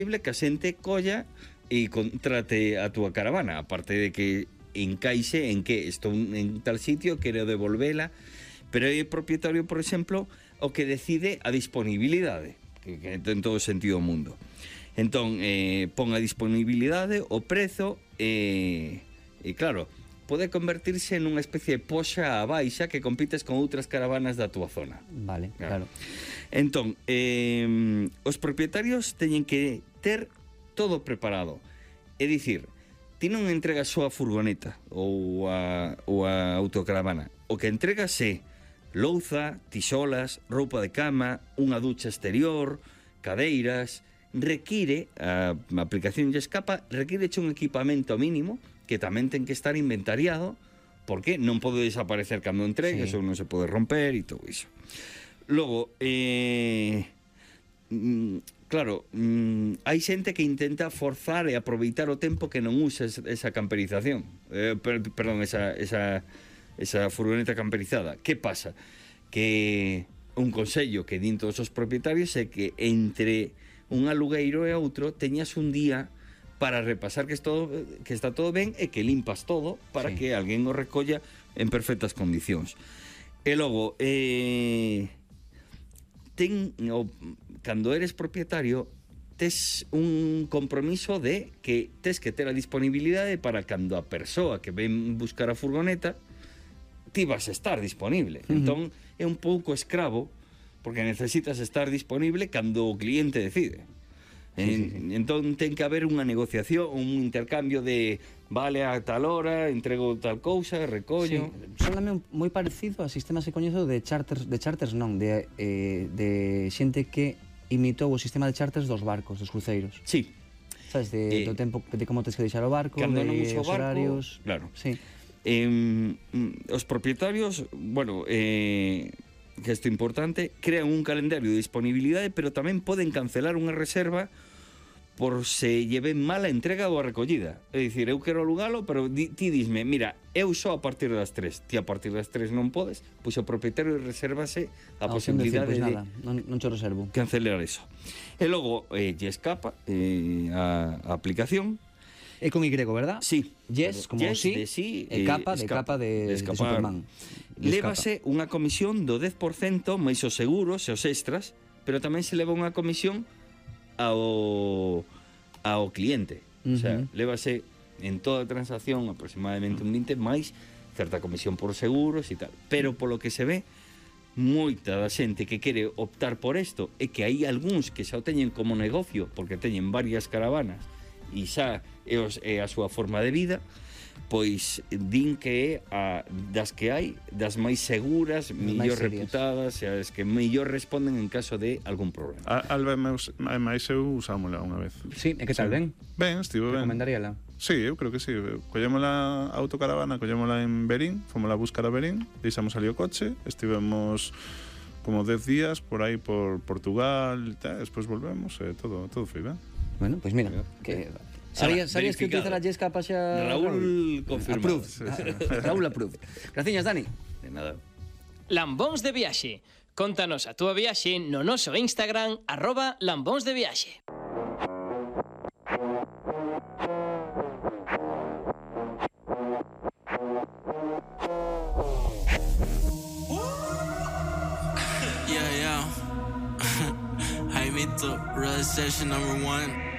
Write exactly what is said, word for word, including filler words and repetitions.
que a xente colla e contrate a túa caravana, aparte de que encaixe en que estou en tal sitio, quero devolvela, pero é o propietario, por exemplo, o que decide a disponibilidade, que, que en todo o sentido do mundo. Entón, eh, pon a disponibilidade, o prezo, e, e claro, pode convertirse nunha especie de poxa a baixa que compites con outras caravanas da túa zona. Vale, claro. Entón, eh, os propietarios teñen que ter todo preparado. É dicir, ti non entregas só a furgoneta ou a, ou a autocaravana. O que entregas é louza, tixolas, roupa de cama, unha ducha exterior, cadeiras. Require, a aplicación lle escapa, require un equipamento mínimo que tamén ten que estar inventariado, porque non pode desaparecer cando entregue, sí. Eso non se pode romper e todo iso. Logo, eh, mm, claro, mm, hai xente que intenta forzar e aproveitar o tempo que non usa esa camperización, eh, per, perdón, esa, esa, esa furgoneta camperizada. Que pasa? Que un consello que din todos os propietarios é que entre un alugueiro e outro teñas un día para repasar que, todo, que está todo ben e que limpas todo para sí. Que alguén o recolla en perfectas condicións. E logo, eh, ten, o, cando eres propietario, tes un compromiso de que tes que ter a disponibilidade para cando a persoa que ven buscar a furgoneta ti vas a estar disponible. Uh-huh. Entón, é un pouco escravo porque necesitas estar disponible cando o cliente decide. Sí, en, sí, sí. Entón ten que haber unha negociación, un intercambio de vale a tal hora, entrego tal cousa, recollo. Sí. Sóname moi parecido a sistemas que coñezo de charters, de charters non, de, eh, de xente que imitou o sistema de charters dos barcos, dos cruceiros. Sí. Sabes, de, eh, do tempo de como tens que deixar o barco, cando de non uso os barco, horarios. Claro. Sí. Eh, os propietarios, bueno, eh, que isto é importante, crean un calendario de disponibilidade, pero tamén poden cancelar unha reserva por se lleve mal a entrega ou a recollida. É dicir, eu quero alugalo, pero di, ti disme, mira, eu só a partir das tres. Ti a partir das tres non podes, pois o propietario resérvase a, a posibilidade decir, pois de nada, non, non cho reservo. Cancelar eso. E logo, eh, lle escapa eh, a, a aplicación. É con Y, verdad? Sí. Yes, como yes, sí, de sí, e capa, de capa de, de, de Superman. Lévase unha comisión do dez por cento máis os seguros e os extras, pero tamén se leva unha comisión ao, ao cliente. Uh-huh. O sea, lévase en toda a transacción aproximadamente un veinte máis certa comisión por seguros e tal. Pero polo que se ve, moita da xente que quere optar por isto é que hai algúns que xa o teñen como negocio porque teñen varias caravanas e xa é, os, é a súa forma de vida, pois din que é a, das que hai, das máis seguras, mellor reputadas, e as que mellor responden en caso de algún problema. A, Alba, máis eu usámola unha vez. Sí, e que tal, sí. Ben? Ben, estivo ben. Recomendaríala? Sí, eu creo que sí. Collémola a autocaravana, collémola en Berín, fomos a buscar a Berín, deixamos ali o coche, estivemos como dez días por aí por Portugal, tal, despois volvemos, e todo, todo foi ben. Bueno, pois pues mira, que... ¿Sabías, ¿sabías que utiliza la Yesca para Raúl confirmado. Sí, sí. Raúl approved. Graciñas, Dani. De nada. Lambóns de Viaxe. Contanos a túa viaxe no noso Instagram arroba Lambóns de Viaxe. Yeah, yeah. Jaimito, real session number one.